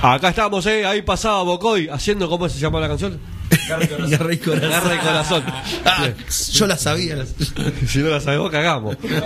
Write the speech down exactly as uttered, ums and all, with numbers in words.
Acá estamos, eh, ahí pasaba Bocoy, haciendo, ¿cómo se llama la canción? Garra y corazón. Garra y corazón. Garra y corazón. Ah, yo la sabía. Si no la sabemos, cagamos.